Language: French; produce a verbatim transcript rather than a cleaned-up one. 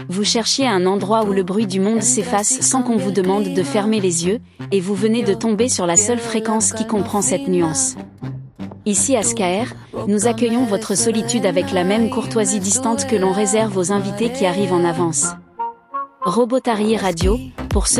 Vous cherchiez un endroit où le bruit du monde s'efface sans qu'on vous demande de fermer les yeux, et vous venez de tomber sur la seule fréquence qui comprend cette nuance. Ici à Skaer, nous accueillons votre solitude avec la même courtoisie distante que l'on réserve aux invités qui arrivent en avance. Robotari Radio, pour ceux